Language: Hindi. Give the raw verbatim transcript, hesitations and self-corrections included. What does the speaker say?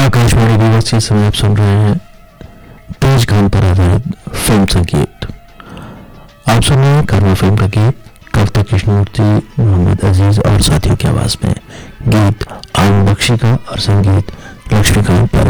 आकाशवाणी दिवस के समय आप सुन रहे हैं तेज खान पर आधारित फिल्म संगीत। आप सुन रहे हैं कर्मा फिल्म का गीत कविता कृष्णमूर्ति, मोहम्मद अजीज और साथियों की आवाज में। गीत आनंद बख्शी का और संगीत लक्ष्मीकांत पर।